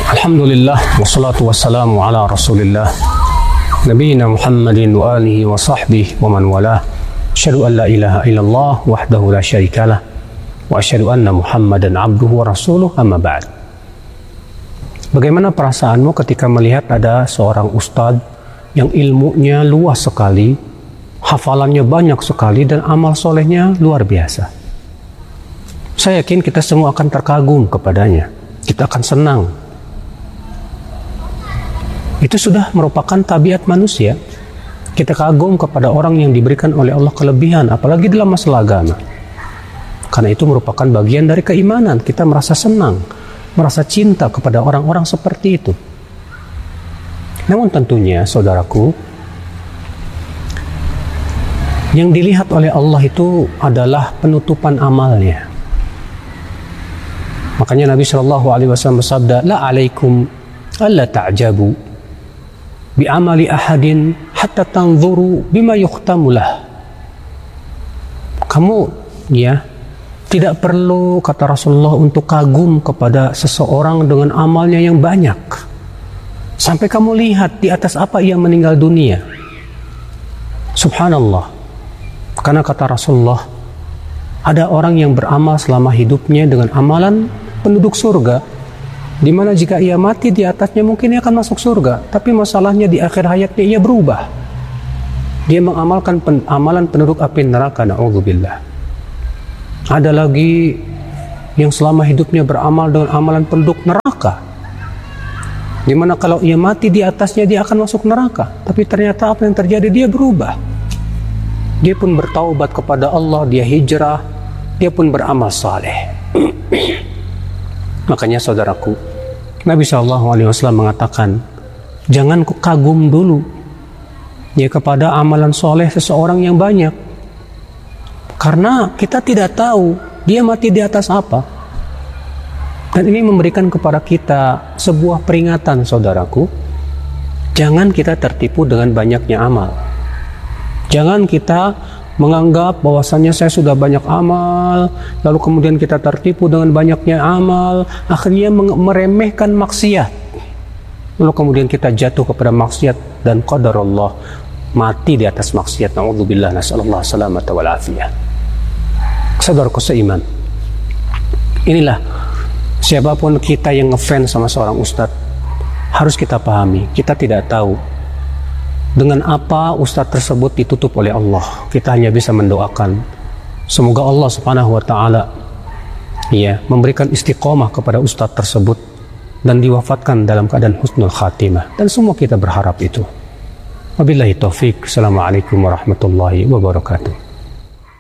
Alhamdulillah, wassalatu wassalamu ala rasulillah Nabiina Muhammadin wa alihi wa sahbihi wa man walah. Asyhadu an la ilaha illallah wahdahu la syarikalah wa asyhadu anna Muhammadan abduhu wa rasuluh, amma ba'd. Bagaimana perasaanmu ketika melihat ada seorang ustadz yang ilmunya luas sekali, hafalannya banyak sekali, dan amal solehnya luar biasa? Saya yakin kita semua akan terkagum kepadanya. Kita akan senang. Itu sudah merupakan tabiat manusia. Kita kagum kepada orang yang diberikan oleh Allah kelebihan, apalagi dalam masalah agama. Karena itu merupakan bagian dari keimanan. Kita merasa senang, merasa cinta kepada orang-orang seperti itu. Namun tentunya, saudaraku, yang dilihat oleh Allah itu adalah penutupan amalnya. Makanya Nabi SAW bersabda, la alaikum alla ta'jabu bi'amali ahadin hatta tanzuru bima yukhtamulah. Kamu tidak perlu, kata Rasulullah, untuk kagum kepada seseorang dengan amalnya yang banyak sampai kamu lihat di atas apa ia meninggal dunia. Subhanallah. Karena kata Rasulullah, ada orang yang beramal selama hidupnya dengan amalan penduduk surga, di mana jika ia mati di atasnya mungkin ia akan masuk surga, tapi masalahnya di akhir hayatnya ia berubah. Dia mengamalkan amalan penduduk api neraka, na'udzubillah. Ada lagi yang selama hidupnya beramal dengan amalan penduduk neraka, di mana kalau ia mati di atasnya dia akan masuk neraka, tapi ternyata apa yang terjadi, dia berubah. Dia pun bertaubat kepada Allah, dia hijrah, dia pun beramal saleh. Makanya saudaraku, Nabi SAW mengatakan, jangan kagum dulu kepada amalan soleh seseorang yang banyak, karena kita tidak tahu dia mati di atas apa. Dan ini memberikan kepada kita sebuah peringatan, saudaraku. Jangan kita tertipu dengan banyaknya amal. Jangan kita menganggap bahwasannya saya sudah banyak amal, lalu kemudian kita tertipu dengan banyaknya amal, akhirnya meremehkan maksiat, lalu kemudian kita jatuh kepada maksiat dan qadarullah mati di atas maksiat. Na'udzubillah, nasallallahu salamata wal afiyah. Saudaraku seiman, inilah, siapapun kita yang ngefans sama seorang ustadz, harus kita pahami, kita tidak tahu dengan apa ustadz tersebut ditutup oleh Allah. Kita hanya bisa mendoakan semoga Allah Subhanahu wa taala memberikan istiqomah kepada ustadz tersebut dan diwafatkan dalam keadaan husnul khatimah, dan semua kita berharap itu. Wabillahi taufik. Assalamualaikum warahmatullahi wabarakatuh.